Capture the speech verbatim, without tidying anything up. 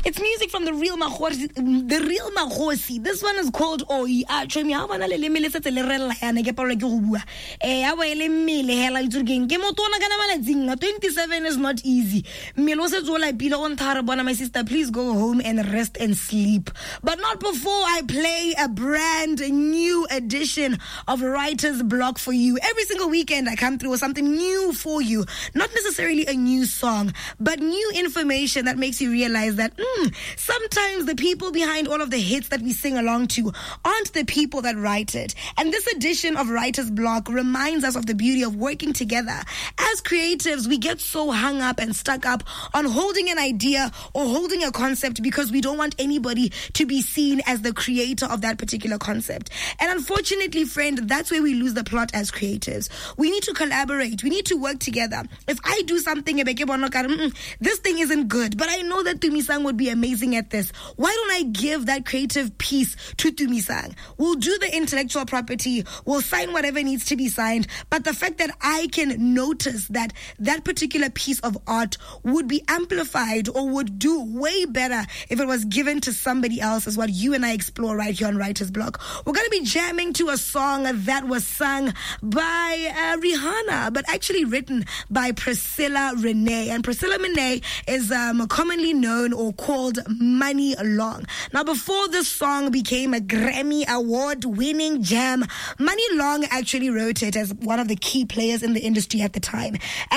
It's music from the real Mahosi, the real Mahosi. This one is called Oi. Actually, me ha bana le le mele setse le rella yana ke palo ke go bua. Eh ha ba ele mele hela itsurgeng ke motona kana malatsing. twenty-seven is not easy. Melo se tsola pila on thara bona my sister, please go home and rest and sleep. But not before I play a brand new edition of Writer's Block for you. Every single weekend I come through with something new for you. Not necessarily a new song, but new information that makes you realize that mm, sometimes the people behind all of the hits that we sing along to aren't the people that write it. And this edition of Writer's Block reminds us of the beauty of working together. As creatives, we get so hung up and stuck up on holding an idea or holding a concept because we don't want anybody to be seen as the creator of that particular concept. And unfortunately, friend, that's where we lose the plot as creatives. We need to collaborate. We need to work together. If I do something, this thing isn't good, but I know that Tumisang would be amazing at this. Why don't I give that creative piece to Tumisang? We'll do the intellectual property. We'll sign whatever needs to be signed. But the fact that I can notice that that particular piece of art would be amplified or would do way better if it was given to somebody else is what you and I explore right here on Writer's Block. We're going to be jamming to a song that was sung by uh, Rihanna, but actually written by Priscilla Renee. And Priscilla Renee is um, commonly known or called Money Long. Now, before this song became a Grammy Award-winning jam, Money Long actually wrote it as one of the key players in the industry at the time.